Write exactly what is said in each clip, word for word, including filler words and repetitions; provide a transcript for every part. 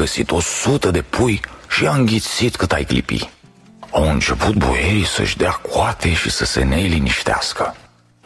găsit o sută de pui și a înghițit cât ai clipi. Au început boierii să-și dea coate și să se neliniștească.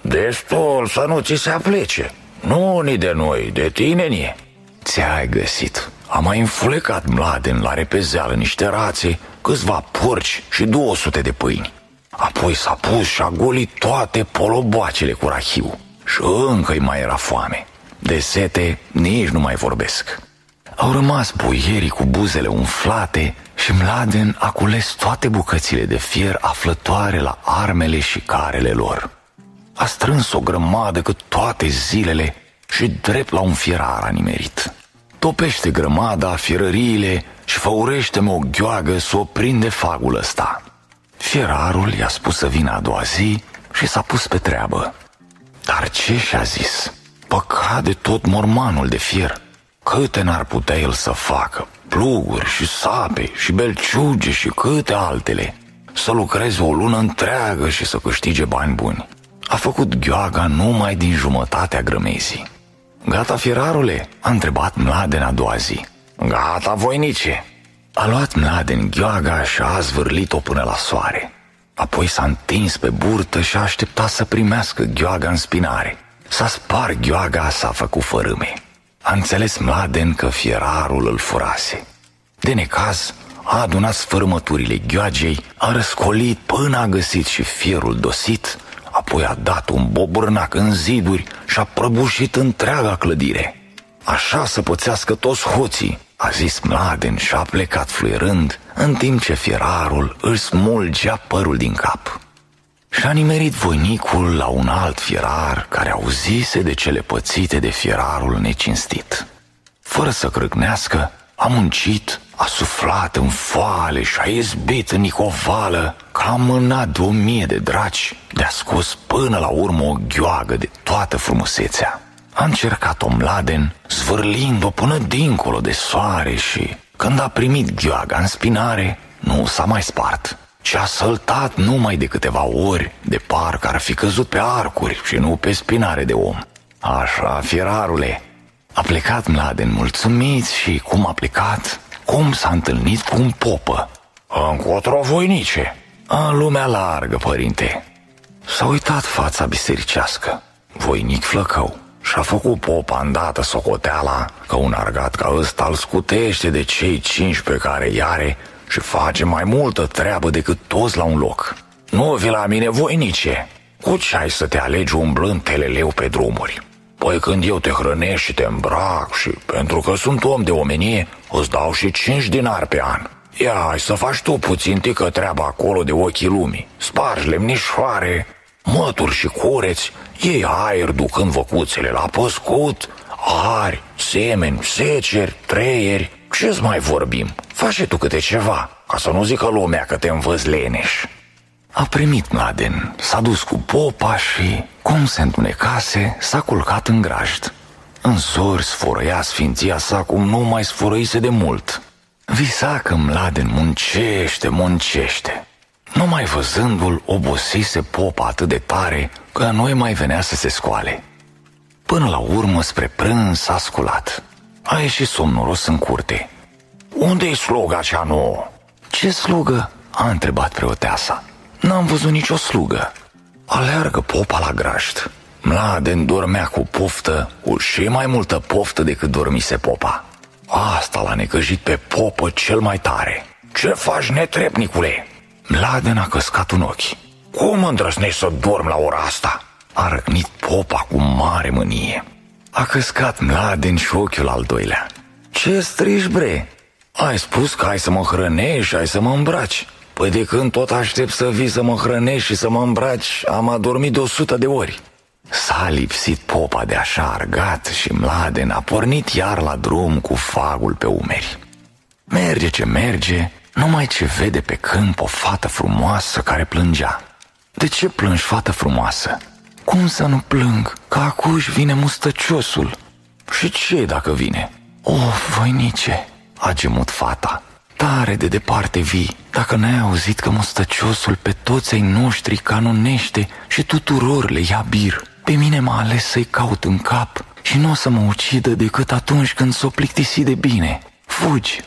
Destul să nu ți se aplece. Nu ni de noi, de tine nie. Ți-ai găsit. A mai înfulecat Mladen la repezeală niște rațe, câțiva porci și două sute de pâini. Apoi s-a pus și a golit toate polobacele cu rahiu. Și încă-i mai era foame. De sete nici nu mai vorbesc. Au rămas boierii cu buzele umflate și Mladen a cules toate bucățile de fier aflătoare la armele și carele lor. A strâns o grămadă cât toate zilele și drept la un fierar a nimerit. Topește grămada, fierăriile și făurește-mă o gheoagă să o prinde fagul ăsta. Fierarul i-a spus să vină a doua zi și s-a pus pe treabă. Dar ce și-a zis? Păcat de tot mormanul de fier. Câte n-ar putea el să facă? Pluguri și sape și belciuge și câte altele. Să lucreze o lună întreagă și să câștige bani buni. A făcut gheoaga numai din jumătatea grămezii. Gata, fierarule? A întrebat Mladen a doua zi. Gata, voinice. A luat Mladen gheoaga și a zvârlit-o până la soare. Apoi s-a întins pe burtă și a așteptat să primească gheoaga în spinare. S-a spart gheoaga, s-a făcut fărâme. A înțeles Mladen că fierarul îl furase. De necaz, a adunat sfărâmăturile gheoagei, a răscolit până a găsit și fierul dosit, apoi a dat un bobârnac în ziduri și a prăbușit întreaga clădire. Așa să pățească toți hoții, a zis Mladen și a plecat fluierând, în timp ce fierarul își smulgea părul din cap. Și-a nimerit voinicul la un alt fierar care auzise de cele pățite de fierarul necinstit. Fără să crâcnească, a muncit, a suflat în foale și a izbit în nicovală, că a mânat de o mie de draci, de-a scos până la urmă o gheoagă de toată frumusețea. A încercat-o Mladen, zvârlind-o până dincolo de soare și, când a primit gheoaga în spinare, nu s-a mai spart, ci a săltat numai de câteva ori, de parcă ar fi căzut pe arcuri și nu pe spinare de om. Așa, fierarule. A plecat Mladen mulțumit și, cum a plecat, cum s-a întâlnit cu un popă. Încotro, voinice? În lumea largă, părinte. S-a uitat fața bisericească, voinic flăcău, și-a făcut popa îndată socoteala că un argat ca ăsta îl scutește de cei cinci pe care i-are și face mai multă treabă decât toți la un loc. Nu vii la mine, voinice? Cu ce ai să te alegi umblând teleleu pe drumuri? Păi când eu te hrănesc și te îmbrac și pentru că sunt om de omenie, îți dau și cinci dinari pe an. Ia, hai să faci tu puțin tică treaba acolo de ochii lumii. Spargi lemnișoare, mături și cureți, iei aer ducând văcuțele la păscut, ari, semeni, seceri, treieri. Ce-ți mai vorbim? Faci tu câte ceva, ca să nu zică lumea că te învăți leneș. A primit Mladen, s-a dus cu popa și, cum se întunecase, s-a culcat în grajd. În zori sfărăia sfinția sa cum nu mai sfărăise de mult. Visa că Mladen muncește, muncește. Numai văzându-l, obosise popa atât de tare că nu-i mai venea să se scoale. Până la urmă, spre prânz, s-a sculat. A ieșit somnoros în curte. Unde-i sluga cea nouă? Ce slugă? A întrebat preoteasa. N-am văzut nicio slugă. Aleargă popa la grajd. Mladen dormea cu poftă, cu și mai multă poftă decât dormise popa. Asta l-a necăjit pe popă cel mai tare. Ce faci, netrebnicule? Mladen a căscat un ochi. Cum îndrăznești să dormi la ora asta? A răcnit popa cu mare mânie. A căscat Mladen și ochiul al doilea. Ce strigi, bre? Ai spus că ai să mă hrănești și ai să mă îmbraci. Păi de când tot aștept să vii să mă hrănești și să mă îmbraci, am adormit de o sută de ori. S-a lipsit popa de așa argat și Mladen a pornit iar la drum cu fagul pe umeri. Merge ce merge, numai ce vede pe câmp o fată frumoasă care plângea. De ce plângi, fată frumoasă? Cum să nu plâng, că acuși vine mustăciosul. Și ce dacă vine? O, voinice, a gemut fata. Tare de departe vii, dacă n-ai auzit că mustăciosul pe toți ai noștri canonește și tuturor le ia bir. Pe mine m-a ales să-i caut în cap și nu o să mă ucidă decât atunci când s-o plictisi de bine. Fugi,